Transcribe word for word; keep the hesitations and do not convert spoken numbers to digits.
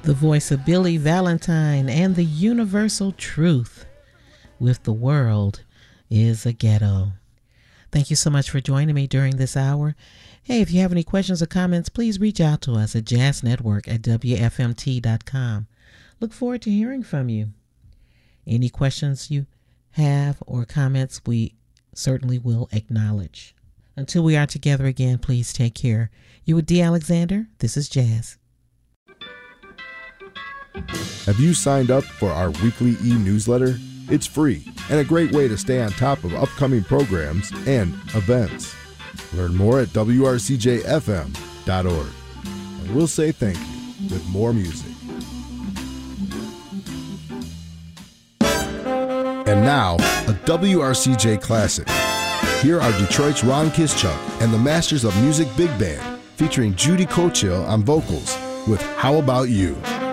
the voice of Billy Valentine and the universal truth with The World is a Ghetto. Thank you so much for joining me during this hour. Hey, if you have any questions or comments, please reach out to us at jazz network at w f m t dot com. Look forward to hearing from you. Any questions you have or comments, we certainly will acknowledge. Until we are together again, please take care. You with D. Alexander? This is Jazz. Have you signed up for our weekly e-newsletter? It's free and a great way to stay on top of upcoming programs and events. Learn more at w r c j f m dot org. And we'll say thank you with more music. And now, a W R C J classic. Here are Detroit's Ron Kischuk and the Masters of Music Big Band, featuring Judy Cochill on vocals with How About You?